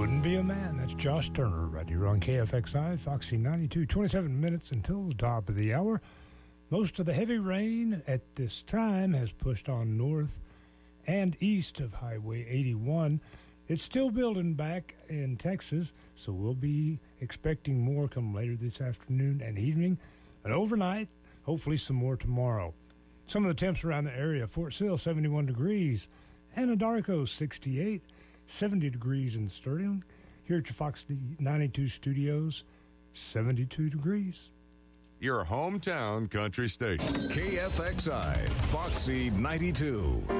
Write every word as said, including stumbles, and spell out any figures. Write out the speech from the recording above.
Wouldn't Be a Man. That's Josh Turner right here on K F X I, Foxy ninety-two, twenty-seven minutes until the top of the hour. Most of the heavy rain at this time has pushed on north and east of Highway eighty-one. It's still building back in Texas, so we'll be expecting more come later this afternoon and evening. And overnight, hopefully some more tomorrow. Some of the temps around the area: Fort Sill, seventy-one degrees. Anadarko, sixty-eight. seventy degrees in Sterling. Here at your Fox ninety-two studios, seventy-two degrees. Your hometown country station. K F X I, Foxy ninety-two.